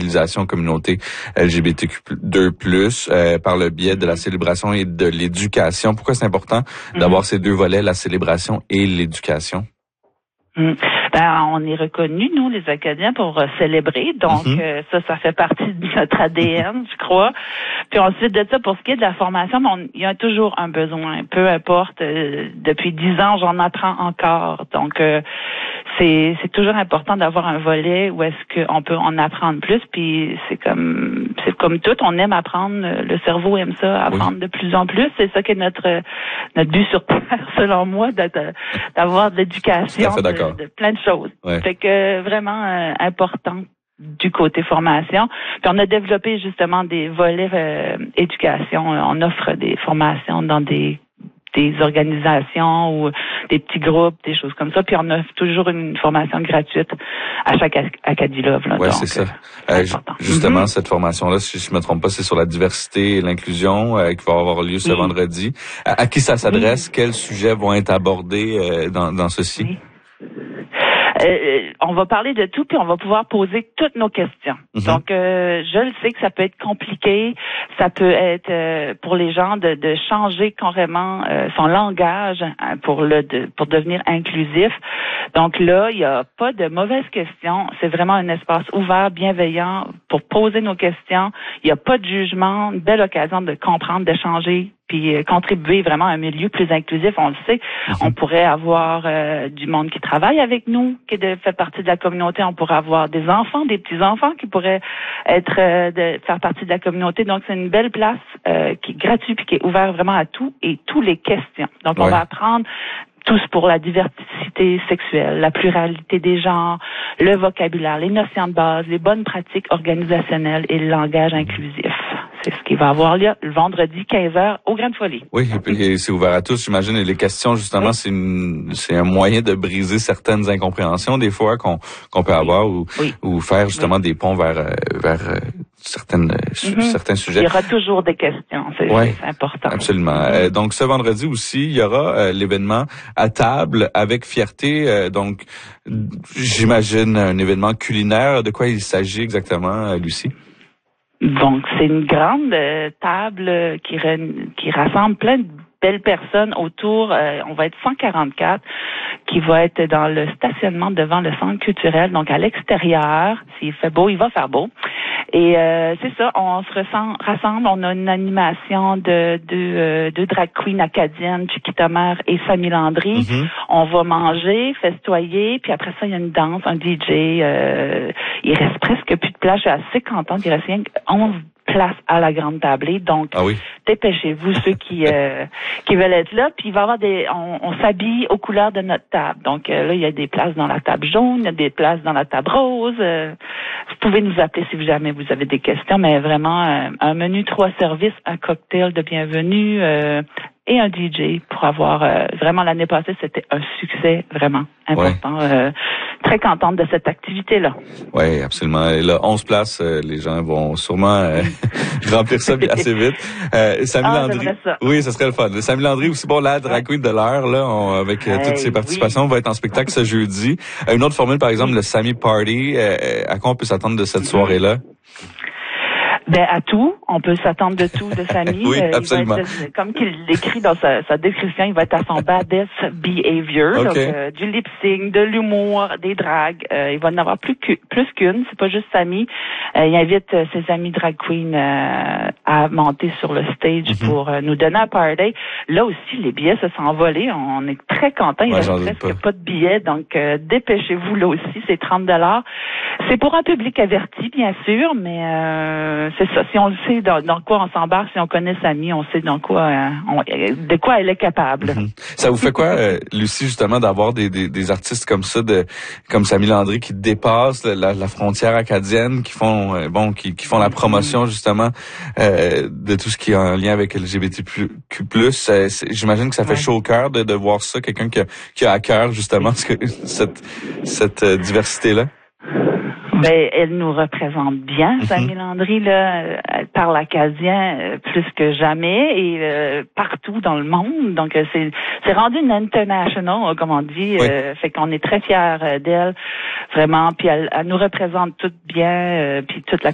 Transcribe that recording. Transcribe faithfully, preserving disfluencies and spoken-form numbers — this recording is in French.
sensibilisation communauté L G B T Q deux plus, euh, par le biais de la célébration et de l'éducation. Pourquoi c'est important mm-hmm. d'avoir ces deux volets, la célébration et l'éducation? Mmh. Ben, on est reconnus, nous, les Acadiens, pour euh, célébrer. Donc, mm-hmm. euh, ça, ça fait partie de notre A D N, je crois. Puis ensuite de ça, pour ce qui est de la formation, on, il y a toujours un besoin. Peu importe. Euh, depuis dix ans, j'en apprends encore. Donc, euh, c'est, c'est toujours important d'avoir un volet où est-ce qu'on peut en apprendre plus. Puis c'est comme c'est comme tout. On aime apprendre. Le cerveau aime ça, apprendre oui. de plus en plus. C'est ça qui est notre notre but sur Terre, selon moi, d'avoir de l'éducation. Tout à fait d'accord. De plein de choses. Ouais. Fait que vraiment euh, important du côté formation. Puis on a développé justement des volets euh, éducation. On offre des formations dans des des organisations ou des petits groupes, des choses comme ça. Puis on offre toujours une formation gratuite à chaque Acadie Love. Oui, c'est ça. Euh, justement, mm-hmm. cette formation-là, si je ne me trompe pas, c'est sur la diversité et l'inclusion euh, qui va avoir lieu ce oui. vendredi. À, à qui ça s'adresse? Oui. Quels sujets vont être abordés euh, dans, dans ceci? Oui. Euh, on va parler de tout, puis on va pouvoir poser toutes nos questions. Mm-hmm. Donc, euh, je le sais que ça peut être compliqué, ça peut être euh, pour les gens de, de changer carrément euh, son langage hein, pour le de, pour devenir inclusif. Donc là, il n'y a pas de mauvaises questions. C'est vraiment un espace ouvert, bienveillant pour poser nos questions. Il n'y a pas de jugement, une belle occasion de comprendre, d'échanger, puis contribuer vraiment à un milieu plus inclusif. On le sait, mm-hmm. on pourrait avoir euh, du monde qui travaille avec nous, qui de, fait partie de la communauté. On pourrait avoir des enfants, des petits-enfants qui pourraient être euh, de faire partie de la communauté. Donc, c'est une belle place euh, qui est gratuite puis qui est ouverte vraiment à tout et toutes les questions. Donc, ouais. on va apprendre tous pour la diversité sexuelle, la pluralité des genres, le vocabulaire, les notions de base, les bonnes pratiques organisationnelles et le langage inclusif. C'est ce qui va avoir lieu le vendredi quinze heures au Grande Folie. Oui, et puis c'est ouvert à tous, j'imagine. Et les questions, justement, oui. c'est une, c'est un moyen de briser certaines incompréhensions des fois qu'on qu'on peut avoir ou oui. ou faire justement oui. des ponts vers vers certaines mm-hmm. certains sujets. Il y aura toujours des questions, c'est, ouais, c'est important. Absolument. Mm-hmm. Euh, donc ce vendredi aussi, il y aura euh, l'événement à table avec fierté. Euh, donc j'imagine un événement culinaire. De quoi il s'agit exactement, euh, Lucie? Donc, c'est une grande euh, table qui, re, qui rassemble plein de belles personnes autour. Euh, on va être cent quarante-quatre qui va être dans le stationnement devant le centre culturel, donc à l'extérieur. S'il fait beau, il va faire beau. Et euh, c'est ça, on se ressent, rassemble. On a une animation de de, euh, de drag queen acadienne, Chiquita Mère et Samy Landry. Mm-hmm. On va manger, festoyer, puis après ça, il y a une danse, un D J. Euh, il reste presque plus de place. Je suis assez contente. Il reste rien que onze place à la grande tablée. Donc, ah oui. dépêchez-vous ceux qui euh, qui veulent être là. Puis il va y avoir des, on, on s'habille aux couleurs de notre table. Donc euh, là, il y a des places dans la table jaune, il y a des places dans la table rose. Euh, vous pouvez nous appeler si jamais vous avez des questions. Mais vraiment, euh, un menu trois services, un cocktail de bienvenue euh, et un D J pour avoir euh, vraiment l'année passée, c'était un succès vraiment important. Ouais. Euh, très contente de cette activité-là. Oui, absolument. Et là, onze places, euh, les gens vont sûrement euh, remplir ça assez vite. Euh, Samy ah, Landry. Ça. Oui, ça serait le fun. Samy Landry aussi, bon, la drag queen de l'heure, là, on, avec euh, hey, toutes ses participations, oui. va être en spectacle ce jeudi. Euh, une autre formule, par exemple, oui. le Samy Party. Euh, à quoi on peut s'attendre de cette soirée-là? Ben, à tout. On peut s'attendre de tout de Samy. Oui, absolument. Être, comme qu'il l'écrit dans sa, sa description, il va être à son baddest behavior. Okay. Donc, euh, du lip-sync, de l'humour, des drags. Euh, il va en avoir plus, que, plus qu'une. C'est pas juste Samy. Euh, il invite euh, ses amis drag queens euh, à monter sur le stage mm-hmm. pour euh, nous donner un party. Là aussi, les billets se sont envolés. On est très contents. Il ouais, reste presque pas. pas de billets. Donc, euh, dépêchez-vous là aussi. C'est trente dollars. C'est pour un public averti, bien sûr, mais euh, c'est ça. Si on le sait dans, dans quoi on s'embarque, si on connaît Samy, on sait dans quoi, euh, on, de quoi elle est capable. Mm-hmm. Ça vous fait quoi, euh, Lucie, justement, d'avoir des, des, des artistes comme ça, de comme Samy Landry, qui dépassent la, la frontière acadienne, qui font euh, bon, qui, qui font la promotion justement euh, de tout ce qui est en lien avec L G B T Q plus. Euh, j'imagine que ça fait ouais. chaud au cœur de, de voir ça, quelqu'un qui a, qui a à cœur justement cette cette euh, diversité-là. Ben, elle nous représente bien, Samy Landry, là. Elle parle acadien euh, plus que jamais et euh, partout dans le monde. Donc, euh, c'est c'est rendu une international, comme on dit. Oui. Euh, fait qu'on est très fiers d'elle, vraiment. Puis elle, elle nous représente toutes bien, euh, puis toute la